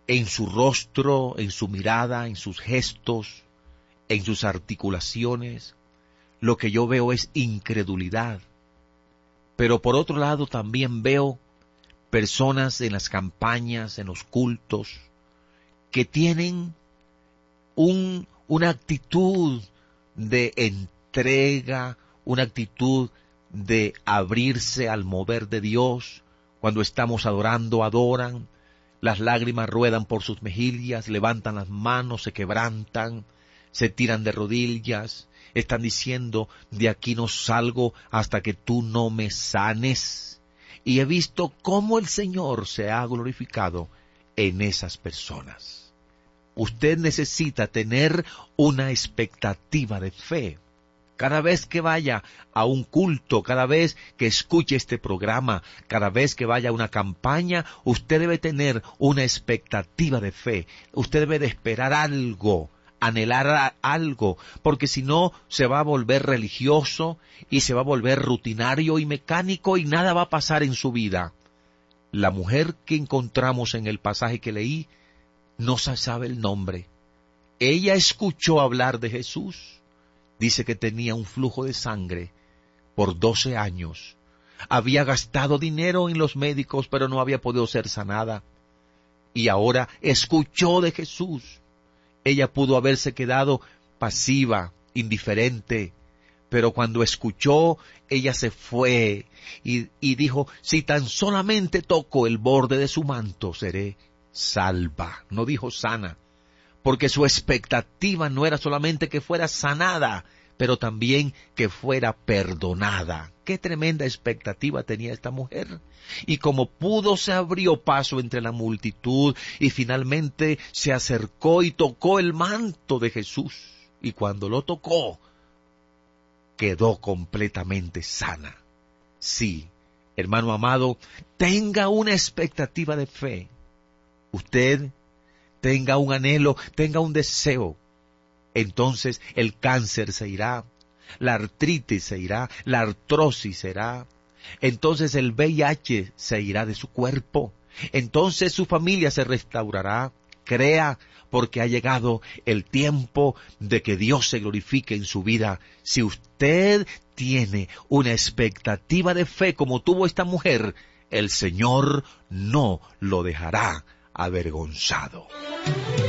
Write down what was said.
en su rostro, en su mirada, en sus gestos, en sus articulaciones, lo que yo veo es incredulidad. Pero por otro lado también veo personas en las campañas, en los cultos, que tienen una actitud de entrega, una actitud de abrirse al mover de Dios. Cuando estamos adorando, adoran, las lágrimas ruedan por sus mejillas, levantan las manos, se quebrantan, se tiran de rodillas, están diciendo, de aquí no salgo hasta que tú no me sanes. Y he visto cómo el Señor se ha glorificado en esas personas. Usted necesita tener una expectativa de fe. Cada vez que vaya a un culto, cada vez que escuche este programa, cada vez que vaya a una campaña, usted debe tener una expectativa de fe. Usted debe de esperar algo, anhelar algo, porque si no se va a volver religioso y se va a volver rutinario y mecánico y nada va a pasar en su vida. La mujer que encontramos en el pasaje que leí, no se sabe el nombre. Ella escuchó hablar de Jesús. Dice que tenía un flujo de sangre por 12 años. Había gastado dinero en los médicos, pero no había podido ser sanada. Y ahora escuchó de Jesús. Ella pudo haberse quedado pasiva, indiferente, pero cuando escuchó, ella se fue y dijo, si tan solamente toco el borde de su manto, seré salva. No dijo sana, porque su expectativa no era solamente que fuera sanada, pero también que fuera perdonada. Qué tremenda expectativa tenía esta mujer. Y como pudo, se abrió paso entre la multitud y finalmente se acercó y tocó el manto de Jesús. Y cuando lo tocó, quedó completamente sana. Sí, hermano amado, tenga una expectativa de fe. Usted tenga un anhelo, tenga un deseo. Entonces el cáncer se irá, la artritis se irá, la artrosis se irá. Entonces el VIH se irá de su cuerpo. Entonces su familia se restaurará. Crea, porque ha llegado el tiempo de que Dios se glorifique en su vida. Si usted tiene una expectativa de fe como tuvo esta mujer, el Señor no lo dejará avergonzado.